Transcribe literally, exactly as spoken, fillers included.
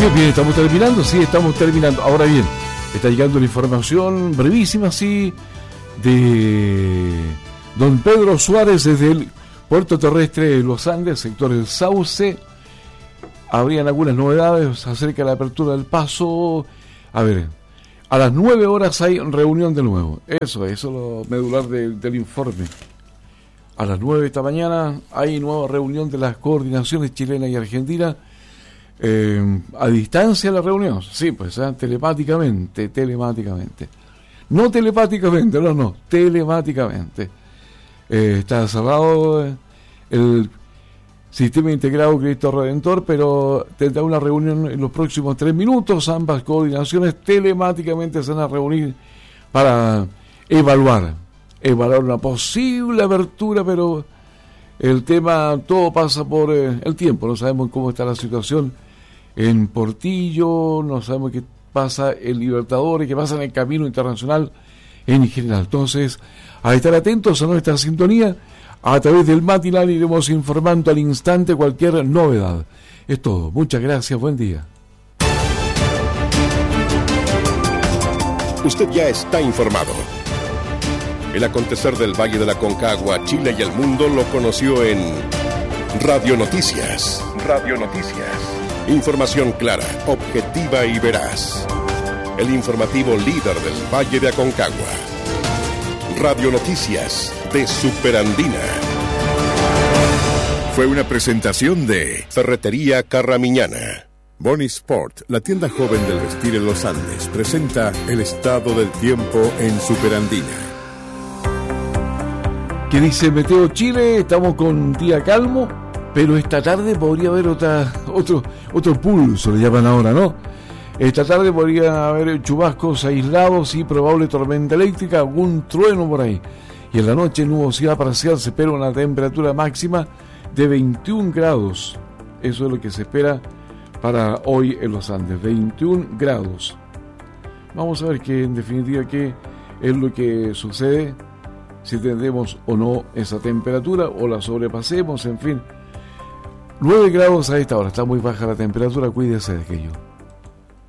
Bien, bien, estamos terminando, sí, estamos terminando. Ahora bien, está llegando la información brevísima, sí, de don Pedro Suárez desde el puerto terrestre de Los Andes, sector del Sauce. Habrían algunas novedades acerca de la apertura del paso. A ver, a las nueve horas hay reunión de nuevo. Eso, eso es lo medular de, del informe. A las nueve de esta mañana hay nueva reunión de las coordinaciones chilena y argentina. Eh, a distancia la reunión, sí, pues ¿eh? telemáticamente, telemáticamente. No telepáticamente, no, no, telemáticamente. Eh, está cerrado el Sistema Integrado Cristo Redentor, pero tendrá una reunión en los próximos tres minutos. Ambas coordinaciones telemáticamente se van a reunir para evaluar, evaluar una posible abertura, pero el tema, todo pasa por eh, el tiempo. No sabemos cómo está la situación en Portillo, no sabemos qué pasa en Libertadores, qué pasa en el camino internacional en general. Entonces, a estar atentos a nuestra sintonía. A través del matinal iremos informando al instante cualquier novedad. Es todo. Muchas gracias. Buen día. Usted ya está informado. El acontecer del Valle de la Aconcagua, Chile y el mundo lo conoció en Radio Noticias. Radio Noticias. Información clara, objetiva y veraz. El informativo líder del Valle de Aconcagua. Radio Noticias de Superandina. Fue una presentación de Ferretería Carramiñana. Boni Sport, la tienda joven del vestir en los Andes, presenta el estado del tiempo en Superandina. ¿Qué dice Meteo Chile? Estamos con día calmo, pero esta tarde podría haber otra, otro, otro pulso, le llaman ahora, ¿no? Esta tarde podría haber chubascos aislados y probable tormenta eléctrica, algún trueno por ahí. Y en la noche nubosidad parcial, se espera una temperatura máxima de veintiún grados. Eso es lo que se espera para hoy en los Andes, veintiún grados. Vamos a ver que en definitiva qué es lo que sucede, si tendremos o no esa temperatura o la sobrepasemos, en fin. nueve grados a esta hora, está muy baja la temperatura, cuídese de aquello.